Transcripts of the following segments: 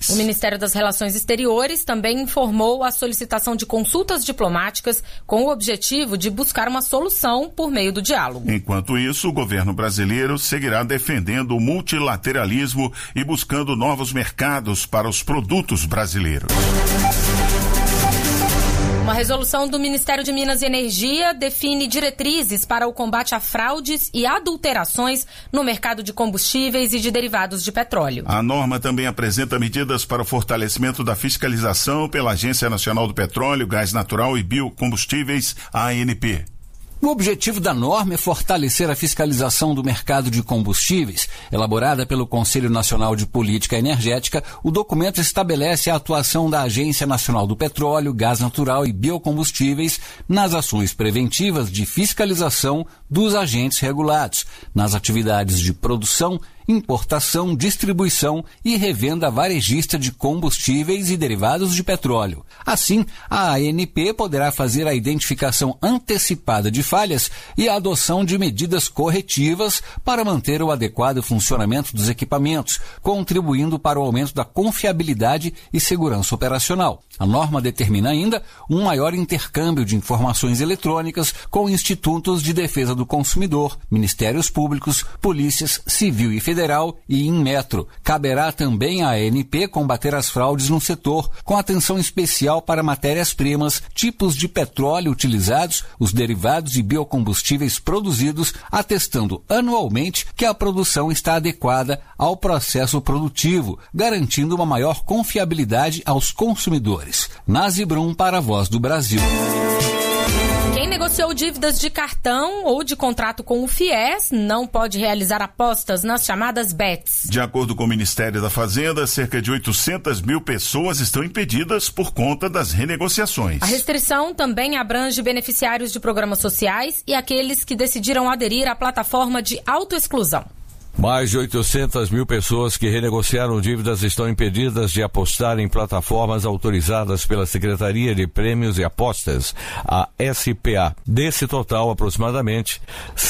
O Ministério das Relações Exteriores também informou a solicitação de consultas diplomáticas com o objetivo de buscar uma solução por meio do diálogo. Enquanto isso, o governo brasileiro seguirá defendendo o multilateralismo e buscando novos mercados para os produtos brasileiros. Uma resolução do Ministério de Minas e Energia define diretrizes para o combate a fraudes e adulterações no mercado de combustíveis e de derivados de petróleo. A norma também apresenta medidas para o fortalecimento da fiscalização pela Agência Nacional do Petróleo, Gás Natural e Biocombustíveis, ANP. O objetivo da norma é fortalecer a fiscalização do mercado de combustíveis. Elaborada pelo Conselho Nacional de Política Energética, o documento estabelece a atuação da Agência Nacional do Petróleo, Gás Natural e Biocombustíveis nas ações preventivas de fiscalização dos agentes regulados, nas atividades de produção, importação, distribuição e revenda varejista de combustíveis e derivados de petróleo. Assim, a ANP poderá fazer a identificação antecipada de falhas e a adoção de medidas corretivas para manter o adequado funcionamento dos equipamentos, contribuindo para o aumento da confiabilidade e segurança operacional. A norma determina ainda um maior intercâmbio de informações eletrônicas com institutos de defesa do consumidor, ministérios públicos, polícias civil e federal e Inmetro. Caberá também à ANP combater as fraudes no setor, com atenção especial para matérias-primas, tipos de petróleo utilizados, os derivados e biocombustíveis produzidos, atestando anualmente que a produção está adequada ao processo produtivo, garantindo uma maior confiabilidade aos consumidores. Nazi Brum para a Voz do Brasil. Quem negociou dívidas de cartão ou de contrato com o FIES não pode realizar apostas nas chamadas bets. De acordo com o Ministério da Fazenda, cerca de 800 mil pessoas estão impedidas por conta das renegociações. A restrição também abrange beneficiários de programas sociais e aqueles que decidiram aderir à plataforma de autoexclusão. Mais de 800 mil pessoas que renegociaram dívidas estão impedidas de apostar em plataformas autorizadas pela Secretaria de Prêmios e Apostas, a SPA. Desse total, aproximadamente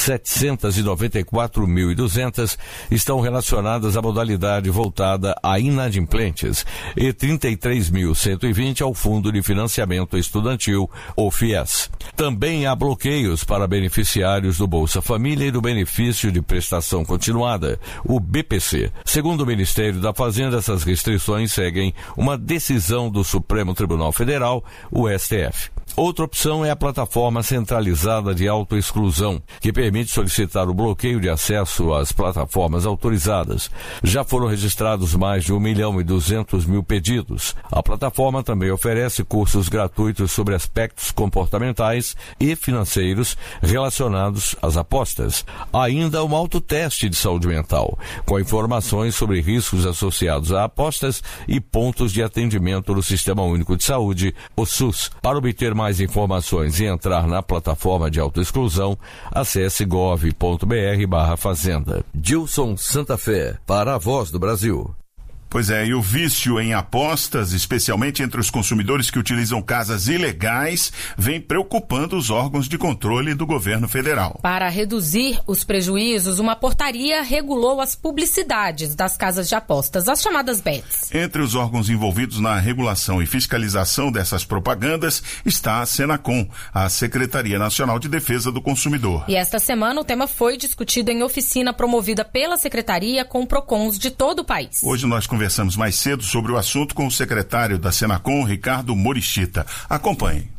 794.200 estão relacionadas à modalidade voltada a inadimplentes e 33.120 ao Fundo de Financiamento Estudantil, o FIES. Também há bloqueios para beneficiários do Bolsa Família e do Benefício de Prestação Continuada, o BPC. Segundo o Ministério da Fazenda, essas restrições seguem uma decisão do Supremo Tribunal Federal, o STF. Outra opção é a plataforma centralizada de autoexclusão, que permite solicitar o bloqueio de acesso às plataformas autorizadas. Já foram registrados mais de 1.200.000 pedidos. A plataforma também oferece cursos gratuitos sobre aspectos comportamentais e financeiros relacionados às apostas. Ainda um autoteste de saúde mental, com informações sobre riscos associados a apostas e pontos de atendimento no Sistema Único de Saúde, o SUS. Para obter mais informações e entrar na plataforma de autoexclusão, acesse gov.br/fazenda. Gilson Santa Fé, para a Voz do Brasil. Pois é, e o vício em apostas, especialmente entre os consumidores que utilizam casas ilegais, vem preocupando os órgãos de controle do governo federal. Para reduzir os prejuízos, uma portaria regulou as publicidades das casas de apostas, as chamadas bets. Entre os órgãos envolvidos na regulação e fiscalização dessas propagandas está a Senacom, a Secretaria Nacional de Defesa do Consumidor. E esta semana o tema foi discutido em oficina promovida pela Secretaria com PROCONs de todo o país. Hoje nós conversamos mais cedo sobre o assunto com o secretário da Senacom, Ricardo Morishita. Acompanhe.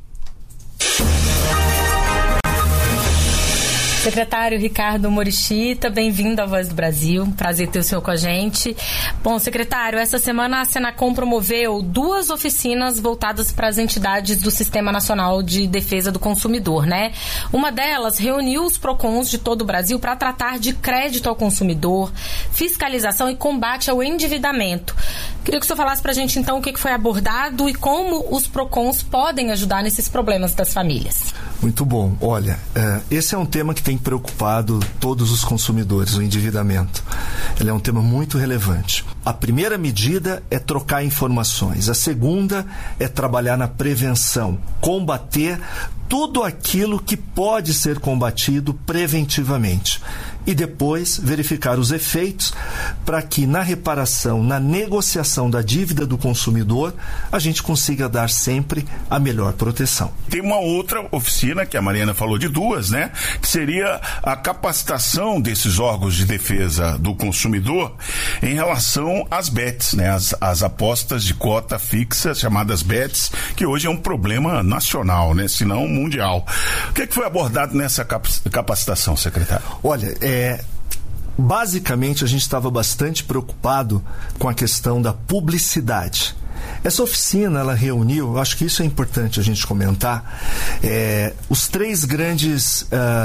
Secretário Ricardo Morishita, bem-vindo à Voz do Brasil. Prazer ter o senhor com a gente. Bom, secretário, essa semana a Senacom promoveu 2 oficinas voltadas para as entidades do Sistema Nacional de Defesa do Consumidor, né? Uma delas reuniu os PROCONs de todo o Brasil para tratar de crédito ao consumidor, fiscalização e combate ao endividamento. Queria que o senhor falasse para a gente, então, o que foi abordado e como os PROCONs podem ajudar nesses problemas das famílias. Muito bom. Olha, esse é um tema que tem preocupado todos os consumidores, o endividamento. Ele é um tema muito relevante. A primeira medida é trocar informações. A segunda é trabalhar na prevenção, combater tudo aquilo que pode ser combatido preventivamente. e depois verificar os efeitos para que na reparação, na negociação da dívida do consumidor, a gente consiga dar sempre a melhor proteção. Tem uma outra oficina, que a Mariana falou de duas, né? Que seria a capacitação desses órgãos de defesa do consumidor em relação às bets, né? As apostas de cota fixa, chamadas bets, que hoje é um problema nacional, né? Se não mundial. O que foi abordado nessa capacitação, secretário? Olha, basicamente a gente estava bastante preocupado com a questão da publicidade. Essa oficina, ela reuniu, eu acho que isso é importante a gente comentar, os três grandes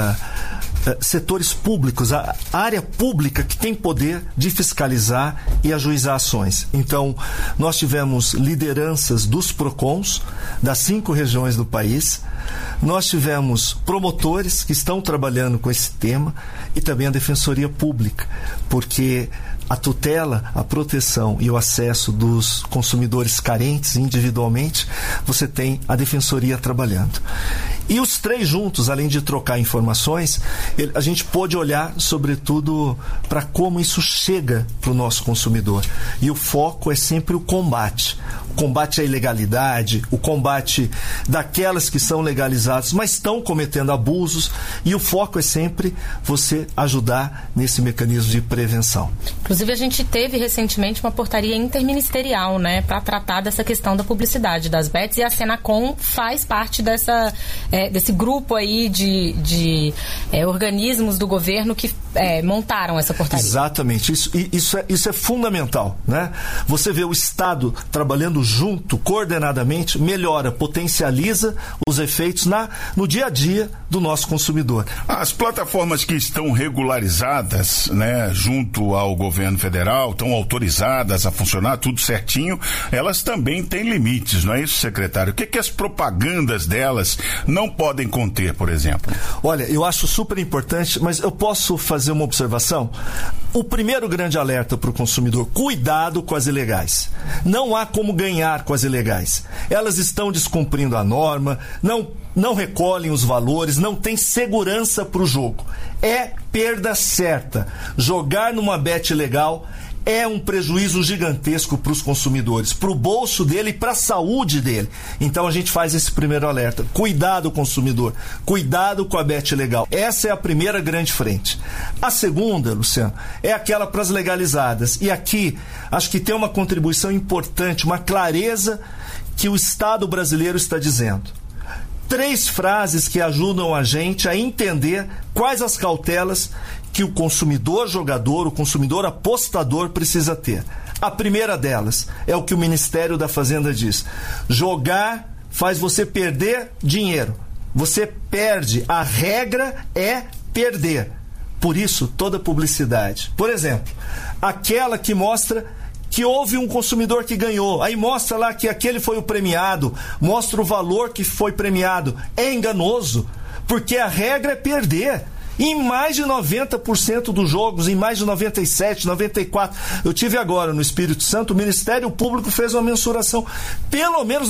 setores públicos, a área pública que tem poder de fiscalizar e ajuizar ações. Então, nós tivemos lideranças dos PROCONs, das 5 regiões do país, nós tivemos promotores que estão trabalhando com esse tema e também a Defensoria Pública, porque a tutela, a proteção e o acesso dos consumidores carentes individualmente, você tem a Defensoria trabalhando. E os três juntos, além de trocar informações, a gente pôde olhar, sobretudo, para como isso chega para o nosso consumidor. E o foco é sempre o combate. O combate à ilegalidade, o combate daquelas que são legalizadas, mas estão cometendo abusos. E o foco é sempre você ajudar nesse mecanismo de prevenção. Inclusive, a gente teve recentemente uma portaria interministerial, né, para tratar dessa questão da publicidade das bets, e a Senacom faz parte desse grupo aí de organismos do governo que montaram essa portaria. Exatamente, isso é fundamental, né? Você vê o Estado trabalhando junto, coordenadamente, melhora, potencializa os efeitos no dia a dia do nosso consumidor. As plataformas que estão regularizadas, né, junto ao governo federal, estão autorizadas a funcionar, tudo certinho, elas também têm limites, não é isso, secretário? O que as propagandas delas não podem conter, por exemplo? Olha, eu acho super importante, mas eu posso fazer uma observação? O primeiro grande alerta para o consumidor: cuidado com as ilegais. Não há como ganhar com as ilegais. Elas estão descumprindo a norma, não recolhem os valores, não tem segurança para o jogo. É perda certa. Jogar numa bet legal é um prejuízo gigantesco para os consumidores, para o bolso dele e para a saúde dele. Então a gente faz esse primeiro alerta. Cuidado, consumidor. Cuidado com a bet legal. Essa é a primeira grande frente. A segunda, Luciano, é aquela para as legalizadas. E aqui, acho que tem uma contribuição importante, uma clareza que o Estado brasileiro está dizendo. 3 frases que ajudam a gente a entender quais as cautelas que o consumidor jogador, o consumidor apostador precisa ter. A primeira delas é o que o Ministério da Fazenda diz: jogar faz você perder dinheiro. Você perde. A regra é perder. Por isso, toda publicidade, por exemplo, aquela que mostra que houve um consumidor que ganhou, aí mostra lá que aquele foi o premiado, mostra o valor que foi premiado, é enganoso, porque a regra é perder. Em mais de 90% dos jogos, em mais de 97%, 94%, eu tive agora no Espírito Santo, o Ministério Público fez uma mensuração, pelo menos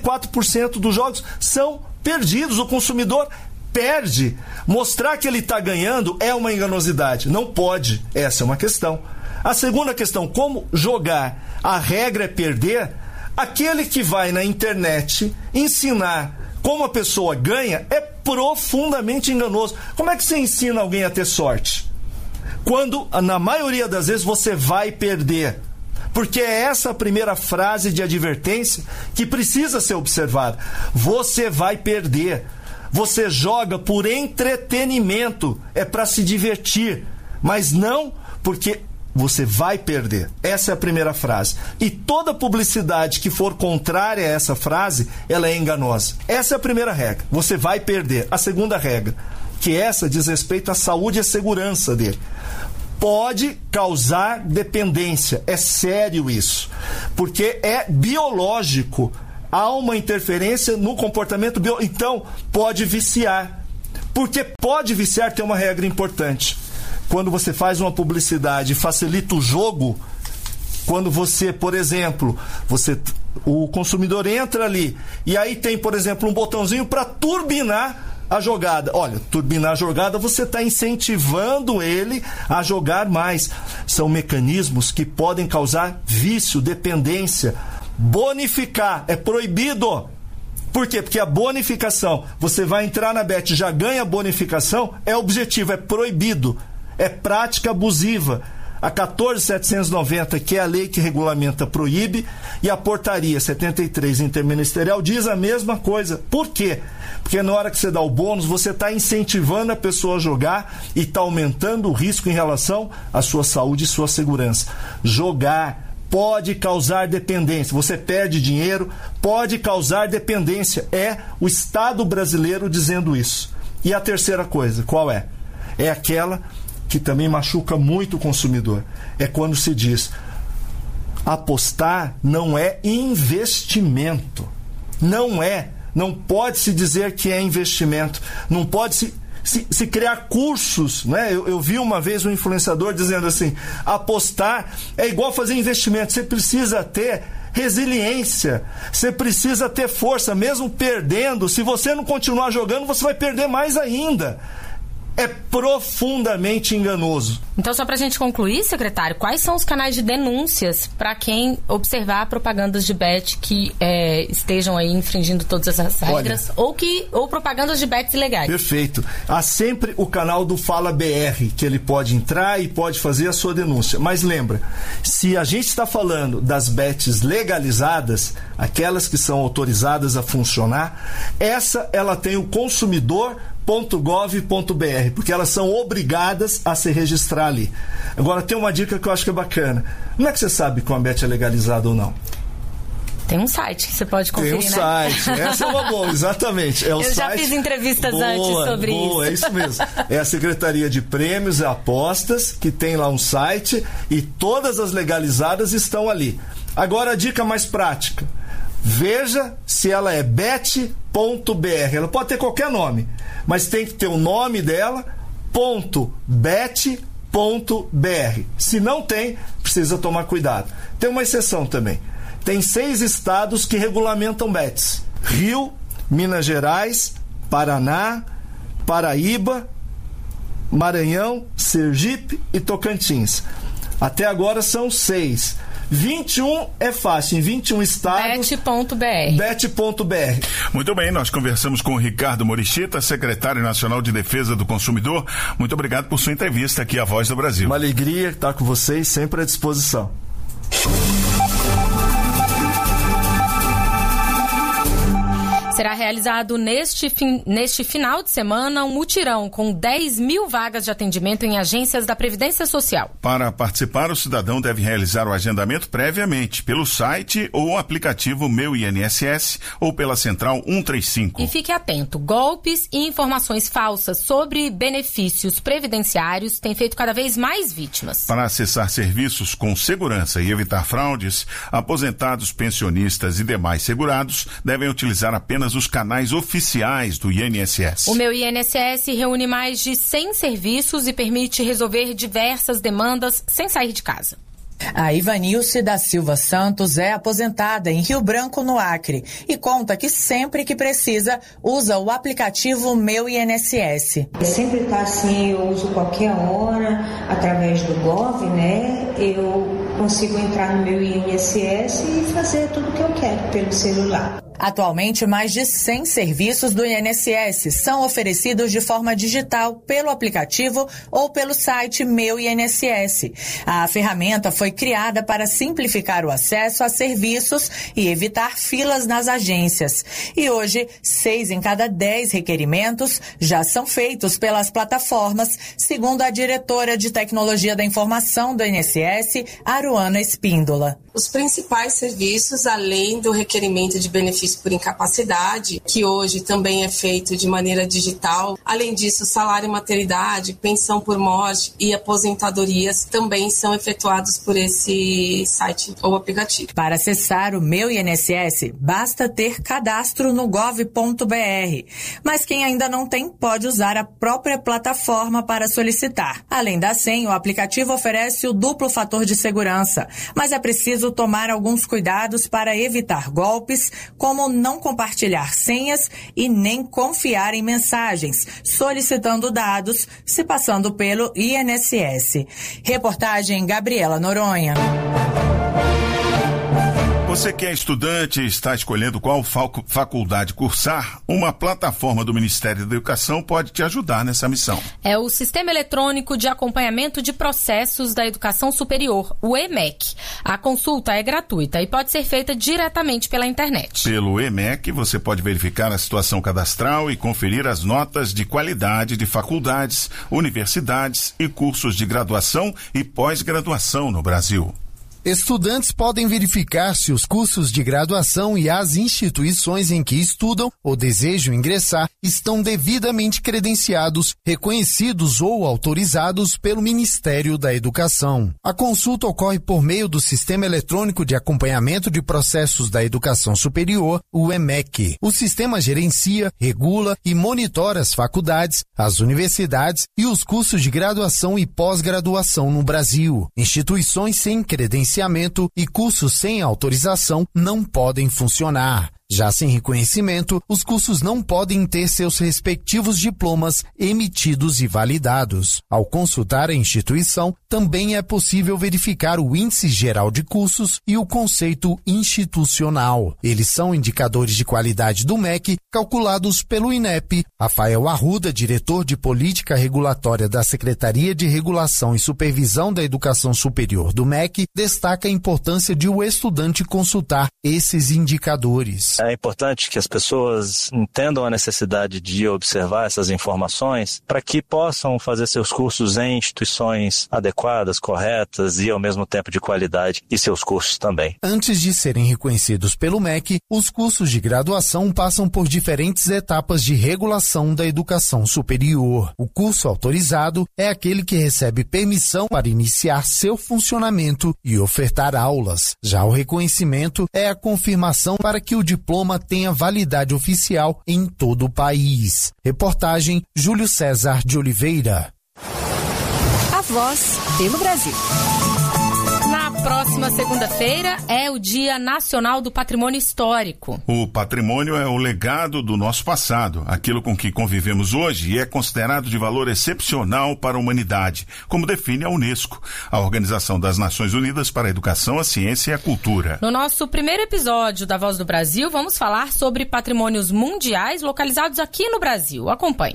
94% dos jogos são perdidos, o consumidor perde. Mostrar que ele está ganhando é uma enganosidade, não pode, essa é uma questão. A segunda questão: como jogar, a regra é perder. Aquele que vai na internet ensinar como a pessoa ganha é profundamente enganoso. Como é que você ensina alguém a ter sorte? Quando, na maioria das vezes, você vai perder. Porque é essa a primeira frase de advertência que precisa ser observada. Você vai perder. Você joga por entretenimento, é para se divertir, mas não porque você vai perder. Essa é a primeira frase. E toda publicidade que for contrária a essa frase, ela é enganosa. Essa é a primeira regra. Você vai perder. A segunda regra, que essa diz respeito à saúde e à segurança dele. Pode causar dependência. É sério isso. Porque é biológico. Há uma interferência no comportamento biológico. Então, pode viciar. Porque pode viciar, tem uma regra importante. Quando você faz uma publicidade e facilita o jogo, quando você, por exemplo, o consumidor entra ali e aí tem, por exemplo, um botãozinho para turbinar a jogada. Olha, turbinar a jogada, você está incentivando ele a jogar mais. São mecanismos que podem causar vício, dependência. Bonificar é proibido. Por quê? Porque a bonificação, você vai entrar na bet, já ganha bonificação, é objetivo, é proibido. É prática abusiva. A 14.790, que é a lei que regulamenta, proíbe, e a portaria 73 interministerial diz a mesma coisa. Por quê? Porque na hora que você dá o bônus, você está incentivando a pessoa a jogar e está aumentando o risco em relação à sua saúde e sua segurança. Jogar pode causar dependência. Você perde dinheiro, pode causar dependência. É o Estado brasileiro dizendo isso. E a terceira coisa, qual é? É aquela que também machuca muito o consumidor. É quando se diz: apostar não é investimento. Não é. Não pode se dizer que é investimento. Não pode se criar cursos, né? Eu vi uma vez um influenciador dizendo assim: apostar é igual fazer investimento. Você precisa ter resiliência, você precisa ter força, mesmo perdendo. Se você não continuar jogando, você vai perder mais ainda. É profundamente enganoso. Então, só para a gente concluir, secretário, quais são os canais de denúncias para quem observar propagandas de bet que estejam aí infringindo todas essas regras, ou propagandas de bets ilegais? Perfeito. Há sempre o canal do Fala BR, que ele pode entrar e pode fazer a sua denúncia. Mas lembra, se a gente está falando das bets legalizadas, aquelas que são autorizadas a funcionar, ela tem o consumidor.gov.br, porque elas são obrigadas a se registrar ali. Agora, tem uma dica que eu acho que é bacana. Como é que você sabe que uma bet é legalizada ou não? Tem um site que você pode conferir, né? Tem um site. Essa é uma boa, exatamente. É o eu site... já fiz entrevistas antes sobre isso. É isso mesmo. É a Secretaria de Prêmios e Apostas, que tem lá um site, e todas as legalizadas estão ali. Agora, a dica mais prática. Veja se ela é bet.br. Ela pode ter qualquer nome, mas tem que ter o nome dela, .bet.br. Se não tem, precisa tomar cuidado. Tem uma exceção também. Tem 6 estados que regulamentam bets: Rio, Minas Gerais, Paraná, Paraíba, Maranhão, Sergipe e Tocantins. Até agora são 6. 21 é fácil, em 21 estados. Bet.br. Muito bem, nós conversamos com o Ricardo Morishita, secretário nacional de Defesa do Consumidor. Muito obrigado por sua entrevista aqui à Voz do Brasil. Uma alegria estar com vocês, sempre à disposição. Será realizado neste final de semana um mutirão com 10.000 vagas de atendimento em agências da Previdência Social. Para participar, o cidadão deve realizar o agendamento previamente pelo site ou aplicativo Meu INSS ou pela Central 135. E fique atento, golpes e informações falsas sobre benefícios previdenciários têm feito cada vez mais vítimas. Para acessar serviços com segurança e evitar fraudes, aposentados, pensionistas e demais segurados devem utilizar apenas os canais oficiais do INSS. O Meu INSS reúne mais de 100 serviços e permite resolver diversas demandas sem sair de casa. A Ivanilce da Silva Santos é aposentada em Rio Branco, no Acre, e conta que sempre que precisa usa o aplicativo Meu INSS. Sempre está assim, eu uso qualquer hora, através do Gov, né? Eu consigo entrar no Meu INSS e fazer tudo o que eu quero pelo celular. Atualmente, mais de 100 serviços do INSS são oferecidos de forma digital pelo aplicativo ou pelo site Meu INSS. A ferramenta foi criada para simplificar o acesso a serviços e evitar filas nas agências. E hoje, 6 em cada 10 requerimentos já são feitos pelas plataformas, segundo a diretora de Tecnologia da Informação do INSS, Aruana Espíndola. Os principais serviços, além do requerimento de benefício por incapacidade, que hoje também é feito de maneira digital. Além disso, salário e maternidade, pensão por morte e aposentadorias também são efetuados por esse site ou aplicativo. Para acessar o Meu INSS, basta ter cadastro no gov.br. Mas quem ainda não tem, pode usar a própria plataforma para solicitar. Além da senha, o aplicativo oferece o duplo fator de segurança, mas é preciso preciso tomar alguns cuidados para evitar golpes, como não compartilhar senhas e nem confiar em mensagens, solicitando dados, se passando pelo INSS. Reportagem Gabriela Noronha. Você que é estudante e está escolhendo qual faculdade cursar, uma plataforma do Ministério da Educação pode te ajudar nessa missão. É o Sistema Eletrônico de Acompanhamento de Processos da Educação Superior, o EMEC. A consulta é gratuita e pode ser feita diretamente pela internet. Pelo EMEC, você pode verificar a situação cadastral e conferir as notas de qualidade de faculdades, universidades e cursos de graduação e pós-graduação no Brasil. Estudantes podem verificar se os cursos de graduação e as instituições em que estudam ou desejam ingressar estão devidamente credenciados, reconhecidos ou autorizados pelo Ministério da Educação. A consulta ocorre por meio do Sistema Eletrônico de Acompanhamento de Processos da Educação Superior, o EMEC. O sistema gerencia, regula e monitora as faculdades, as universidades e os cursos de graduação e pós-graduação no Brasil. Instituições sem credenciamento e cursos sem autorização não podem funcionar. Já sem reconhecimento, os cursos não podem ter seus respectivos diplomas emitidos e validados. Ao consultar a instituição, também é possível verificar o Índice Geral de Cursos e o conceito institucional. Eles são indicadores de qualidade do MEC, calculados pelo INEP. Rafael Arruda, diretor de Política Regulatória da Secretaria de Regulação e Supervisão da Educação Superior do MEC, destaca a importância de o estudante consultar esses indicadores. É importante que as pessoas entendam a necessidade de observar essas informações para que possam fazer seus cursos em instituições adequadas, corretas e ao mesmo tempo de qualidade, e seus cursos também. Antes de serem reconhecidos pelo MEC, os cursos de graduação passam por diferentes etapas de regulação da educação superior. O curso autorizado é aquele que recebe permissão para iniciar seu funcionamento e ofertar aulas. Já o reconhecimento é a confirmação para que o diploma tenha validade oficial em todo o país. Reportagem Júlio César de Oliveira. A Voz pelo Brasil. Na próxima segunda-feira é o Dia Nacional do Patrimônio Histórico. O patrimônio é o legado do nosso passado, aquilo com que convivemos hoje, e é considerado de valor excepcional para a humanidade, como define a Unesco, a Organização das Nações Unidas para a Educação, a Ciência e a Cultura. No nosso primeiro episódio da Voz do Brasil, vamos falar sobre patrimônios mundiais localizados aqui no Brasil. Acompanhe.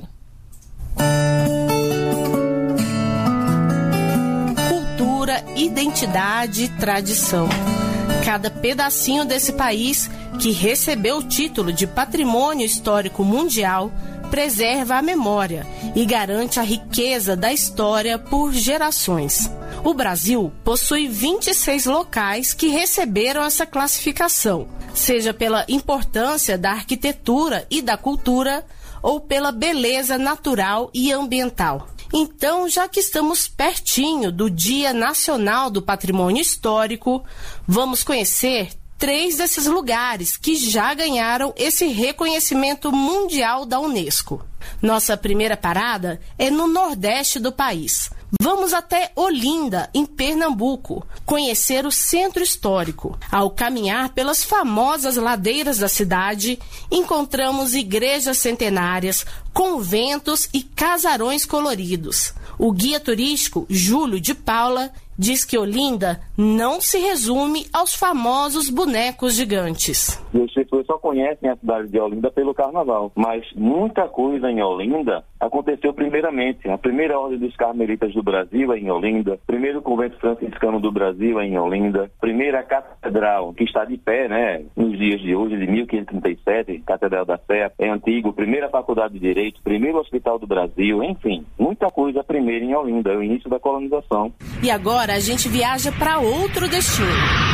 Identidade e tradição. Cada pedacinho desse país que recebeu o título de Patrimônio Histórico Mundial preserva a memória e garante a riqueza da história por gerações. O Brasil possui 26 locais que receberam essa classificação, seja pela importância da arquitetura e da cultura ou pela beleza natural e ambiental. Então, já que estamos pertinho do Dia Nacional do Patrimônio Histórico, vamos conhecer 3 desses lugares que já ganharam esse reconhecimento mundial da Unesco. Nossa primeira parada é no Nordeste do país. Vamos até Olinda, em Pernambuco, conhecer o Centro Histórico. Ao caminhar pelas famosas ladeiras da cidade, encontramos igrejas centenárias, conventos e casarões coloridos. O guia turístico Júlio de Paula diz que Olinda não se resume aos famosos bonecos gigantes. As pessoas só conhecem a cidade de Olinda pelo carnaval, mas muita coisa em Olinda aconteceu primeiramente. A primeira ordem dos carmelitas do Brasil é em Olinda, primeiro convento franciscano do Brasil é em Olinda, primeira catedral que está de pé, nos dias de hoje, de 1537, Catedral da Sé, é antigo, primeira faculdade de Direito, primeiro hospital do Brasil, enfim, muita coisa primeiro em Olinda, é o início da colonização. E agora a gente viaja para outro destino.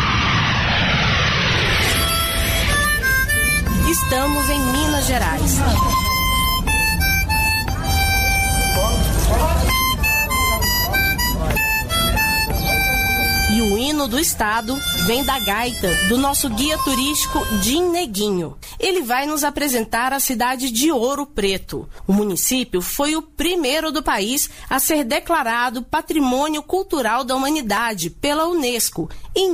Estamos em Minas Gerais. E o hino do estado vem da gaita do nosso guia turístico Jim Neguinho. Ele vai nos apresentar a cidade de Ouro Preto. O município foi o primeiro do país a ser declarado Patrimônio Cultural da Humanidade pela Unesco em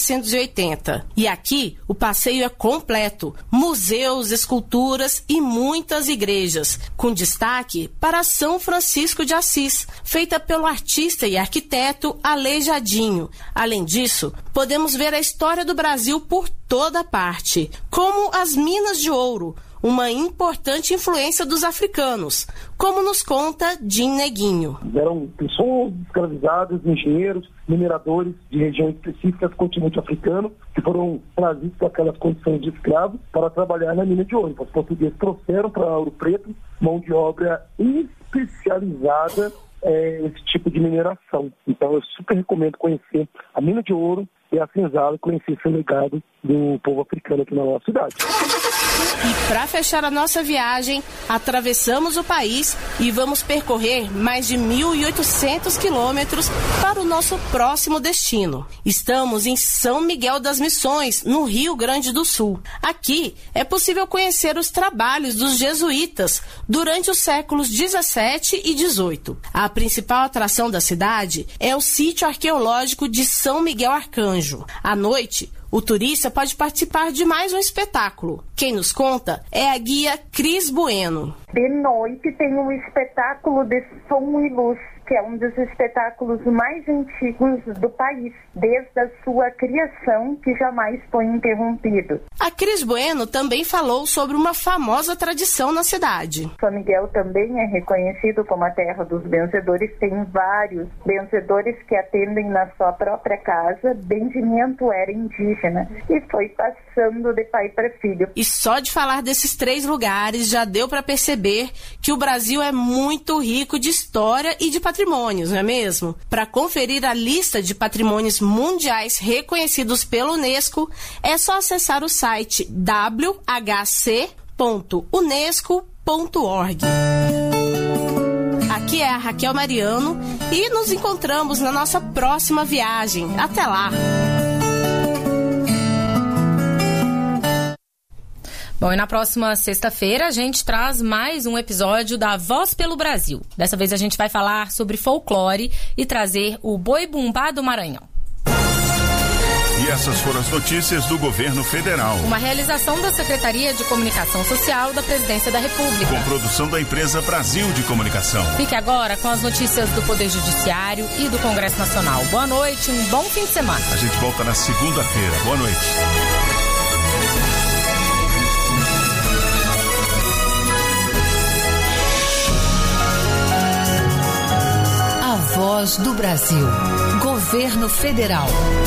1980. E aqui o passeio é completo: museus, esculturas e muitas igrejas, com destaque para São Francisco de Assis, feita pelo artista e arquiteto Aleijadinho. Além disso, podemos ver a história do Brasil por toda parte, como as minas de ouro, uma importante influência dos africanos, como nos conta Jim Neguinho. Eram pessoas escravizadas, engenheiros, mineradores de regiões específicas do continente africano, que foram trazidos com aquelas condições de escravos para trabalhar na mina de ouro. Os portugueses trouxeram para Ouro Preto mão de obra especializada esse tipo de mineração. Então eu super recomendo conhecer a mina de ouro e a senzala, conhecer esse legado do povo africano aqui na nossa cidade. E para fechar a nossa viagem, atravessamos o país e vamos percorrer mais de 1.800 quilômetros para o nosso próximo destino. Estamos em São Miguel das Missões, no Rio Grande do Sul. Aqui é possível conhecer os trabalhos dos jesuítas durante os séculos 17 e 18. A principal atração da cidade é o sítio arqueológico de São Miguel Arcanjo. À noite, o turista pode participar de mais um espetáculo. Quem nos conta é a guia Cris Bueno. De noite tem um espetáculo de som e luz, que é um dos espetáculos mais antigos do país, desde a sua criação, que jamais foi interrompido. A Cris Bueno também falou sobre uma famosa tradição na cidade. São Miguel também é reconhecido como a terra dos benzedores. Tem vários benzedores que atendem na sua própria casa. Benzimento era indígena e foi passando de pai para filho. E só de falar desses 3 lugares já deu para perceber que o Brasil é muito rico de história e de patrimônios, não é mesmo? Para conferir a lista de patrimônios mundiais reconhecidos pela Unesco, é só acessar o site whc.unesco.org. Aqui é a Raquel Mariano e nos encontramos na nossa próxima viagem. Até lá! Bom, e na próxima sexta-feira a gente traz mais um episódio da Voz pelo Brasil. Dessa vez a gente vai falar sobre folclore e trazer o Boi Bumbá do Maranhão. E essas foram as notícias do governo federal. Uma realização da Secretaria de Comunicação Social da Presidência da República. Com produção da empresa Brasil de Comunicação. Fique agora com as notícias do Poder Judiciário e do Congresso Nacional. Boa noite, um bom fim de semana. A gente volta na segunda-feira. Boa noite. A Voz do Brasil. Governo Federal.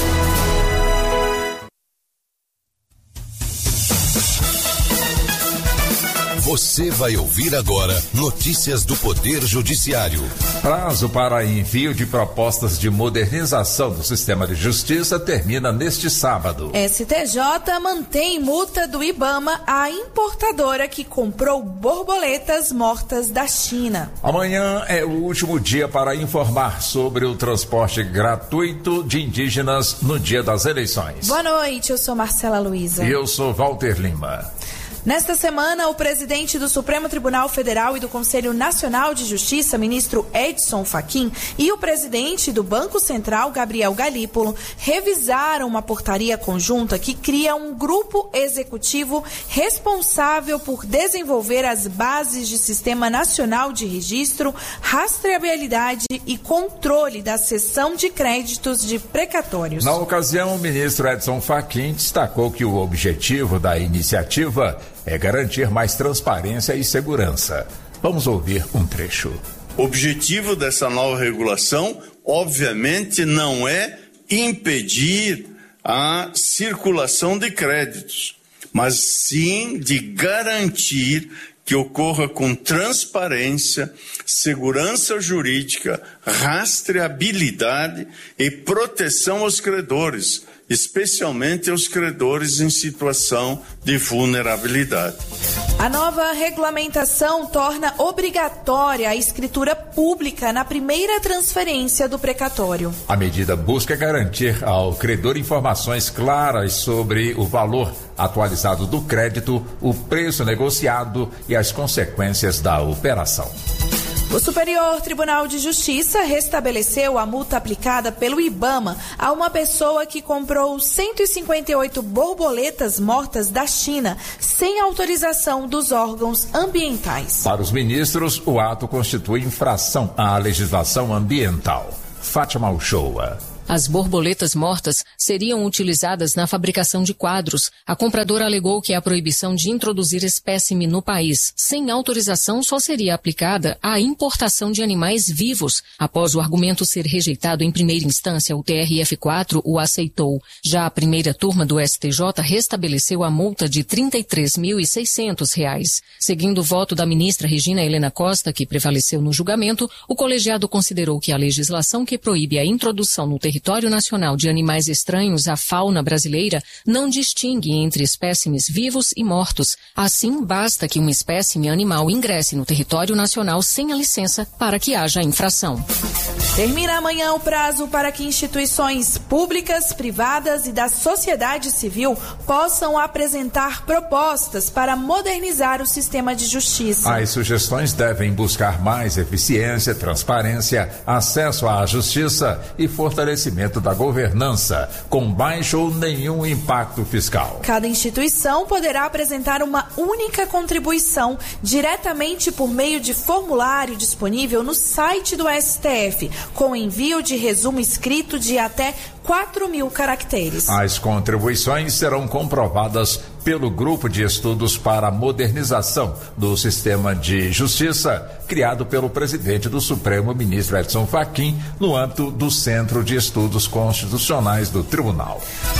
Você vai ouvir agora notícias do Poder Judiciário. Prazo para envio de propostas de modernização do sistema de justiça termina neste sábado. STJ mantém multa do IBAMA à importadora que comprou borboletas mortas da China. Amanhã é o último dia para informar sobre o transporte gratuito de indígenas no dia das eleições. Boa noite, eu sou Marcela Luiza. E eu sou Walter Lima. Nesta semana, o presidente do Supremo Tribunal Federal e do Conselho Nacional de Justiça, ministro Edson Fachin, e o presidente do Banco Central, Gabriel Galípolo, revisaram uma portaria conjunta que cria um grupo executivo responsável por desenvolver as bases de Sistema Nacional de Registro, rastreabilidade e controle da cessão de créditos de precatórios. Na ocasião, o ministro Edson Fachin destacou que o objetivo da iniciativa é garantir mais transparência e segurança. Vamos ouvir um trecho. O objetivo dessa nova regulação, obviamente, não é impedir a circulação de créditos, mas sim de garantir que ocorra com transparência, segurança jurídica, rastreabilidade e proteção aos credores, especialmente aos credores em situação de vulnerabilidade. A nova regulamentação torna obrigatória a escritura pública na primeira transferência do precatório. A medida busca garantir ao credor informações claras sobre o valor atualizado do crédito, o preço negociado e as consequências da operação. O Superior Tribunal de Justiça restabeleceu a multa aplicada pelo IBAMA a uma pessoa que comprou 158 borboletas mortas da China sem autorização dos órgãos ambientais. Para os ministros, o ato constitui infração à legislação ambiental. Fátima Uchoa. As borboletas mortas seriam utilizadas na fabricação de quadros. A compradora alegou que a proibição de introduzir espécime no país sem autorização só seria aplicada à importação de animais vivos. Após o argumento ser rejeitado em primeira instância, o TRF4 o aceitou. Já a primeira turma do STJ restabeleceu a multa de R$ 33.600. Seguindo o voto da ministra Regina Helena Costa, que prevaleceu no julgamento, o colegiado considerou que a legislação que proíbe a introdução no território nacional de animais estranhos à fauna brasileira não distingue entre espécimes vivos e mortos. Assim, basta que um espécime animal ingresse no território nacional sem a licença para que haja infração. Termina amanhã o prazo para que instituições públicas, privadas e da sociedade civil possam apresentar propostas para modernizar o sistema de justiça. As sugestões devem buscar mais eficiência, transparência, acesso à justiça e fortalecimento da governança, com baixo ou nenhum impacto fiscal. Cada instituição poderá apresentar uma única contribuição diretamente por meio de formulário disponível no site do STF, com envio de resumo escrito de até 4.000 caracteres. As contribuições serão comprovadas pelo Grupo de Estudos para a Modernização do Sistema de Justiça, criado pelo presidente do Supremo, ministro Edson Fachin, no âmbito do Centro de Estudos Constitucionais do Tribunal.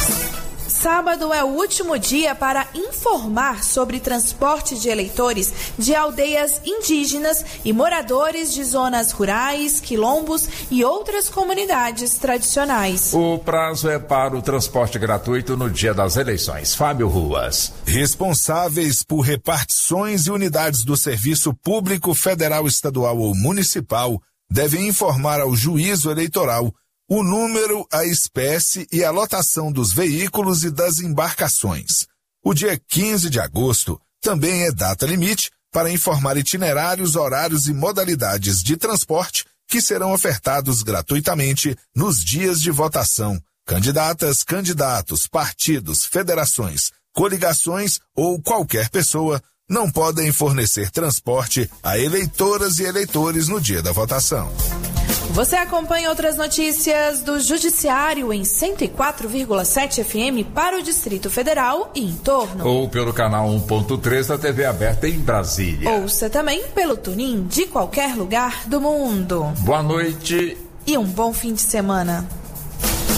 Sábado é o último dia para informar sobre transporte de eleitores de aldeias indígenas e moradores de zonas rurais, quilombos e outras comunidades tradicionais. O prazo é para o transporte gratuito no dia das eleições. Fábio Ruas. Responsáveis por repartições e unidades do Serviço Público Federal, Estadual ou Municipal devem informar ao juízo eleitoral o número, a espécie e a lotação dos veículos e das embarcações. O dia 15 de agosto também é data limite para informar itinerários, horários e modalidades de transporte que serão ofertados gratuitamente nos dias de votação. Candidatas, candidatos, partidos, federações, coligações ou qualquer pessoa não podem fornecer transporte a eleitoras e eleitores no dia da votação. Você acompanha outras notícias do Judiciário em 104,7 FM para o Distrito Federal e em torno. Ou pelo canal 1.3 da TV aberta em Brasília. Ouça também pelo TuneIn de qualquer lugar do mundo. Boa noite. E um bom fim de semana.